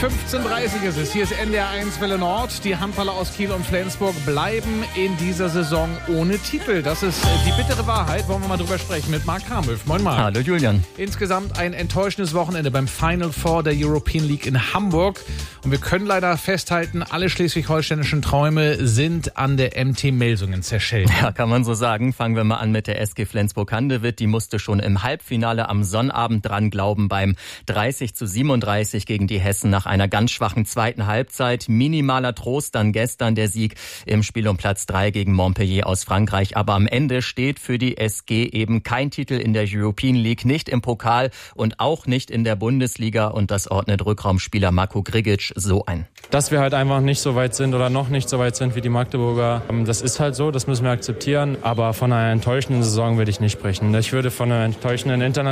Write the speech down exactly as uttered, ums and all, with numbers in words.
fünfzehn Uhr dreißig ist es. Hier ist N D R eins Welle Nord. Die Handballer aus Kiel und Flensburg bleiben in dieser Saison ohne Titel. Das ist die bittere Wahrheit. Wollen wir mal drüber sprechen mit Marc Kramhöf. Moin Marc. Hallo Julian. Insgesamt ein enttäuschendes Wochenende beim Final Four der European League in Hamburg. Und wir können leider festhalten, alle schleswig-holsteinischen Träume sind an der M T Melsungen zerschellt. Ja, kann man so sagen. Fangen wir mal an mit der S G Flensburg-Handewitt. Die musste schon im Halbfinale am Sonnabend dran glauben beim dreißig zu siebenunddreißig gegen die Hessen nach einer ganz schwachen zweiten Halbzeit. Minimaler Trost dann gestern der Sieg im Spiel um Platz drei gegen Montpellier aus Frankreich. Aber am Ende steht für die S G eben kein Titel in der European League, nicht im Pokal und auch nicht in der Bundesliga. Und das ordnet Rückraumspieler Marko Grigic so ein. Dass wir halt einfach nicht so weit sind oder noch nicht so weit sind wie die Magdeburger, das ist halt so, das müssen wir akzeptieren. Aber von einer enttäuschenden Saison würde ich nicht sprechen. Ich würde von einer enttäuschenden internationalen